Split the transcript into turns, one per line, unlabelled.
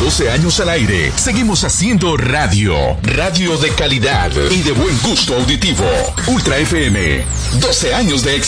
12 años al aire, seguimos haciendo radio. Radio de calidad y de buen gusto auditivo. Ultra FM, 12 años de éxito.